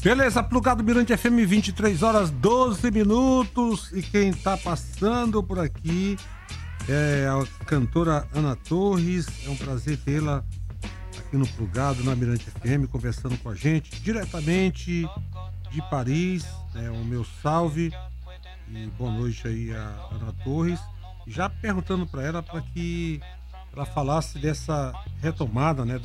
Beleza, plugado Mirante FM, 23 horas 12 minutos. E quem tá passando por aqui é a cantora Ana Torres. É um prazer tê-la aqui no Plugado, na Mirante FM, conversando com a gente diretamente de Paris. O meu salve e boa noite aí a Ana Torres. Já perguntando para ela para que ela falasse dessa retomada, né,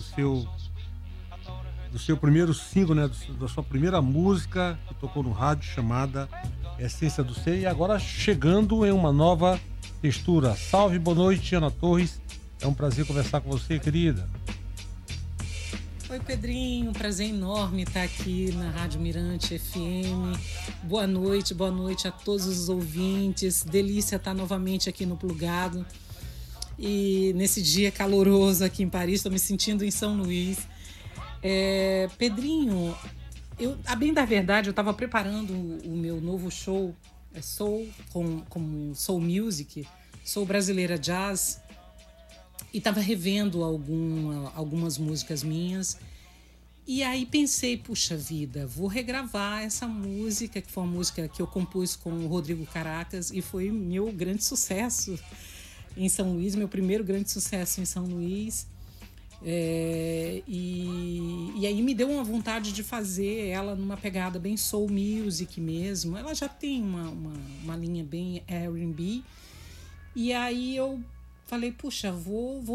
do seu primeiro single, né, da sua primeira música que tocou no rádio, chamada Essência do Ser, e agora chegando em uma nova textura. Salve, boa noite, Ana Torres. É um prazer conversar com você, querida. Oi, Pedrinho, prazer enorme estar aqui na Rádio Mirante FM. Boa noite a todos os ouvintes. Delícia estar novamente aqui no Plugado. E nesse dia caloroso aqui em Paris, estou me sentindo em São Luís. Pedrinho, a bem da verdade, eu estava preparando o meu novo show, Soul, com Soul Music, Soul Brasileira Jazz, e estava revendo algumas músicas minhas. E aí pensei, puxa vida, vou regravar essa música, que foi uma música que eu compus com o Rodrigo Caracas, e foi meu grande sucesso em São Luís, meu primeiro grande sucesso em São Luís. E aí me deu uma vontade de fazer ela numa pegada bem soul music mesmo. Ela já tem uma linha bem R&B. E aí eu falei, puxa, vou